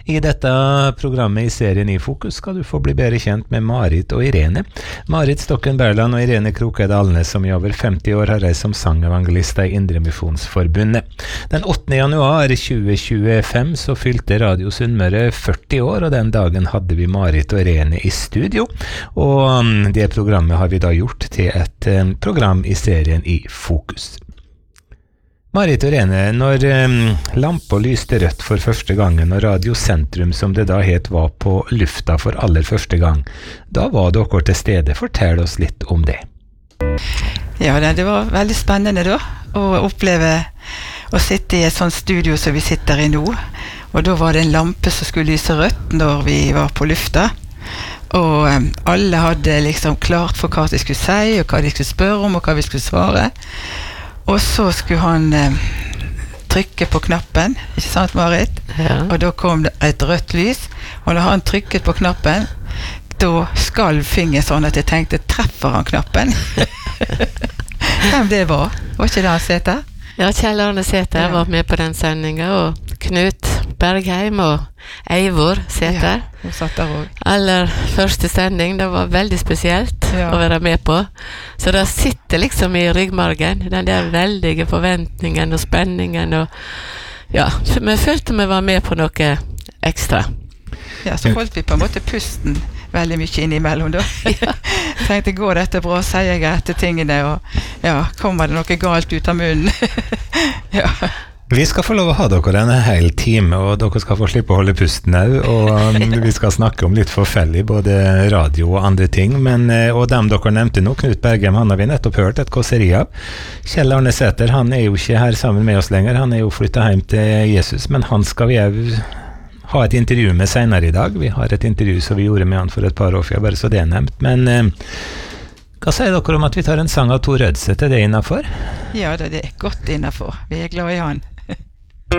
I dette programmet I serien I Fokus skal du få bli bedre kjent med Marit og Irene. Marit Stokken Berland og Irene Kroke Dalnes, som I over 50 år har reist som sangevangelister I Indremisjonsforbundet. Den 8. januar 2025 så fylte Radio Sunnmøre 40 år, og den dagen hadde vi Marit og Irene I studio, og det programmet har vi da gjort til et program I serien I Fokus. Marit og Irene, når lampa lyste rødt for første gangen, og Radio Sentrum, som det da het, var på lufta for aller første gang, da var dere til stede. Fortell oss litt om det. Ja, det var veldig spennende da, å oppleve å sitte I et sånt studio som vi sitter I nå. Og da var det en lampe som skulle lyse rødt når vi var på lufta. Og alle hadde liksom klart for hva de skulle si, og hva de skulle spørre om, og hva vi skulle svare. Og så skulle han trykke på knappen, ikke sant Marit? Ja. Og da kom det et rødt lys, og når han trykket på knappen, da skalv fingeren sånn at jeg tenkte, treffer han knappen? Hvem det var? Var ikke det han Sæther? Ja, Kjell Arne Sæther var med på den sendingen, og Knut Bergheim og Eivor Sæther. Ja, hun satt der også. Aller første sending, det var veldig spesielt å være med på. Så det sitter liksom I ryggmargen, den der veldige forventningen og spenningen, og ja, vi følte vi var med på noe ekstra. Ja, så holdt vi på en måte pusten veldig mye innimellom da. Tenkte, går dette bra, sier jeg rette tingene, og ja, kommer det noe galt ut av munnen? Ja. Vi skal få lov å ha dere en hel time, og dere skal få slippe å holde pusten også, og vi skal snakke om litt forskjellig, både radio og andre ting, men, og dem dere nevnte nå, Knut Bergheim, han har vi nettopp hørt et kåseri av. Kjell Arne Sæther, han jo ikke her sammen med oss lenger, han jo flyttet hjem til Jesus, men han skal vi ha et intervju med senere I dag. Vi har et intervju som vi gjorde med han for et par år siden, bare så det nevnt, men hva sier dere om at vi tar en sang av Tor Rødseth, det innenfor? Ja, det godt innenfor. Vi glad I han.